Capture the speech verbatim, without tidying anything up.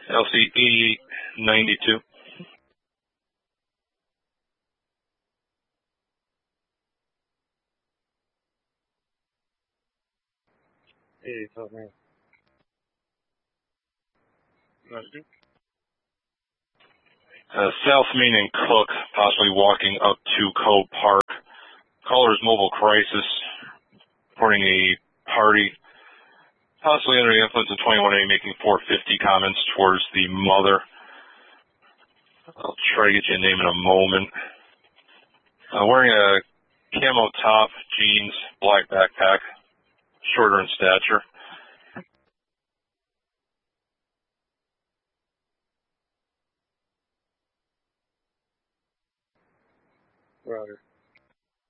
L C eighty-eight ninety-two. Hey, tell me. ninety-two. Uh, South Main and Cook, possibly walking up to Cove Park. Caller's mobile crisis, reporting a party, possibly under the influence of twenty-one A, making four fifty comments towards the mother. I'll try to get you a name in a moment. Uh, wearing a camo top, jeans, black backpack, shorter in stature.